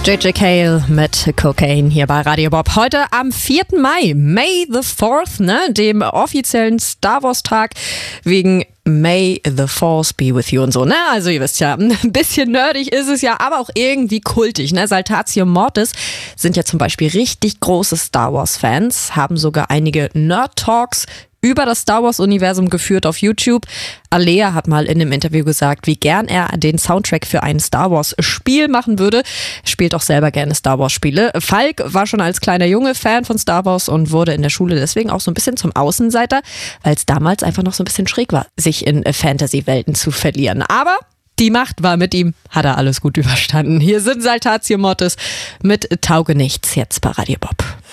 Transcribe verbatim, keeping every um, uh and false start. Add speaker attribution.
Speaker 1: J J Cale mit Cocaine hier bei Radio Bob. Heute am vierten Mai, May the fourth, ne, dem offiziellen Star Wars Tag wegen May the Force be with you und so, ne? Also ihr wisst ja, ein bisschen nerdig ist es ja, aber auch irgendwie kultig, ne? Saltatio Mortis sind ja zum Beispiel richtig große Star Wars Fans, haben sogar einige Nerd-Talks über das Star Wars-Universum geführt auf YouTube. Alea hat mal in einem Interview gesagt, wie gern er den Soundtrack für ein Star Wars-Spiel machen würde. Er spielt auch selber gerne Star Wars-Spiele. Falk war schon als kleiner Junge Fan von Star Wars und wurde in der Schule deswegen auch so ein bisschen zum Außenseiter, weil es damals einfach noch so ein bisschen schräg war, sich in Fantasy-Welten zu verlieren. Aber die Macht war mit ihm, hat er alles gut überstanden. Hier sind Saltatio Mortis mit Taugenichts jetzt bei Radio Bob.